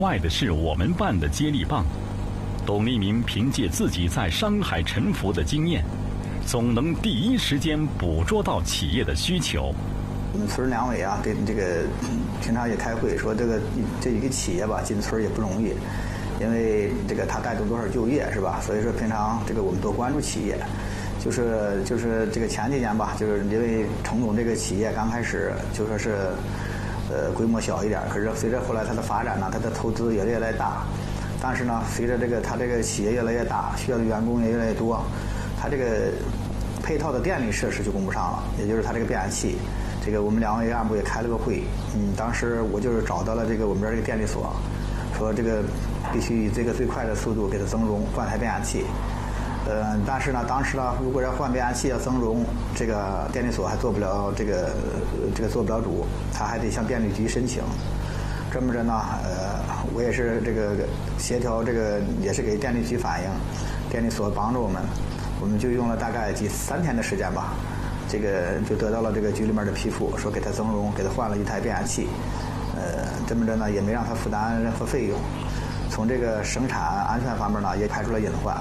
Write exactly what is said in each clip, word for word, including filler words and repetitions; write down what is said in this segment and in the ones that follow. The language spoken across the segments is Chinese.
外的是我们办的接力棒。董立明凭借自己在商海沉浮的经验，总能第一时间捕捉到企业的需求。 我们村两委啊，跟这个平常也开会说，这个这一个企业吧进村也不容易，因为这个它带动多少就业是吧？所以说平常这个我们多关注企业。就是就是这个前几年吧，就是因为程总这个企业刚开始就说是呃规模小一点，可是随着后来它的发展呢，它的投资也越来越大。但是呢，随着这个它这个企业越来越大，需要的员工也越来越多，它这个配套的电力设施就供不上了，也就是它这个变压器。这个我们两委干部也开了个会，嗯，当时我就是找到了这个我们这儿这个电力所，说这个必须以这个最快的速度给它增容换台变压器。呃，但是呢，当时呢，如果要换变压器要增容，这个电力所还做不了这个这个做不了主，他还得向电力局申请。这么着呢，呃，我也是这个协调，这个也是给电力局反映，电力所帮助我们，我们就用了大概几三天的时间吧，这个就得到了这个局里面的批复，说给他增容，给他换了一台变压器，呃，这么着呢也没让他负担任何费用，从这个生产安全方面呢也排除了隐患。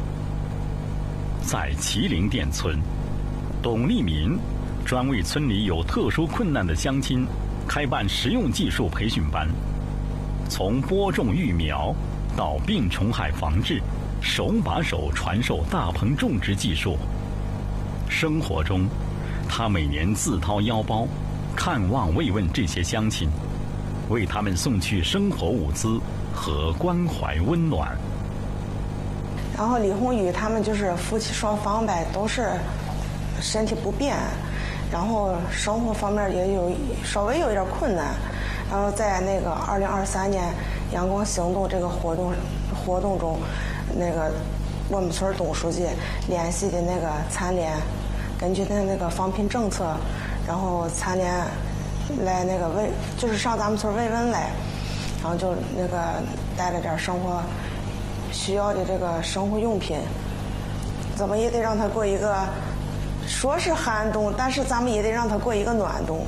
在麒麟店村，董立民专为村里有特殊困难的乡亲开办实用技术培训班，从播种育苗到病虫害防治，手把手传授大棚种植技术。生活中，他每年自掏腰包，看望慰问这些乡亲，为他们送去生活物资和关怀温暖。 然后李红宇他们就是夫妻双方呗，都是身体不便，然后生活方面也有稍微有一点困难。然后在那个二零二三年阳光行动这个活动活动中，那个我们村董书记联系的那个残联，根据他那个防贫政策，然后残联来那个慰，就是上咱们村慰问来，然后就那个带了点生活需要的这个生活用品，怎么也得让他过一个说是寒冬，但是咱们也得让他过一个暖冬。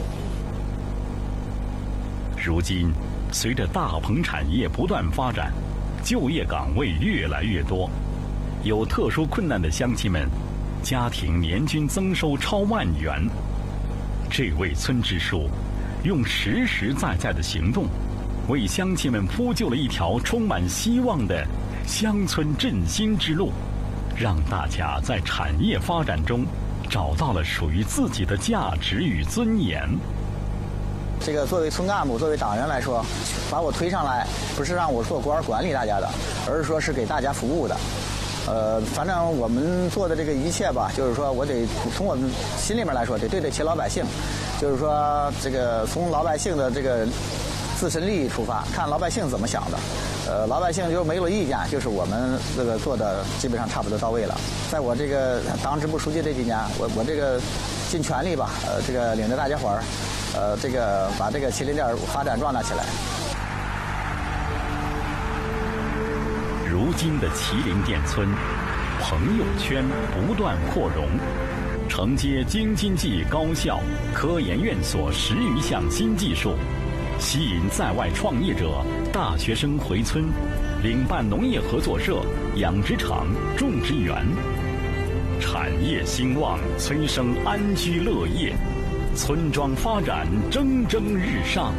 如今，随着大棚产业不断发展，就业岗位越来越多，有特殊困难的乡亲们，家庭年均增收超万元。这位村支书用实实在在的行动，为乡亲们铺就了一条充满希望的乡村振兴之路，让大家在产业发展中找到了属于自己的价值与尊严。 这个作为村干部，作为党员来说，把我推上来，不是让我做官管理大家的，而是说是给大家服务的。呃，反正我们做的这个一切吧，就是说我得从我们心里面来说，得对得起老百姓，就是说这个从老百姓的这个自身利益出发，看老百姓怎么想的。呃，老百姓就没有意见，就是我们这个做的基本上差不多到位了。在我这个当支部书记这几年，我我这个尽全力吧，呃，这个领着大家伙儿，呃，这个把这个麒麟店发展壮大起来。 如今的麒麟店村，朋友圈不断扩容，承接京津冀高校、科研院所十余项新技术，吸引在外创业者、大学生回村，领办农业合作社、养殖场、种植园。产业兴旺，催生安居乐业，村庄发展蒸蒸日上。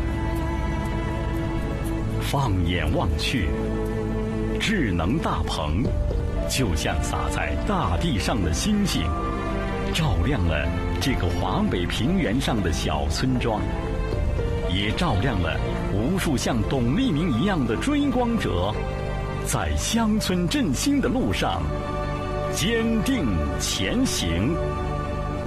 放眼望去，智能大棚就像洒在大地上的星星，照亮了这个华北平原上的小村庄，也照亮了无数像董立明一样的追光者，在乡村振兴的路上坚定前行。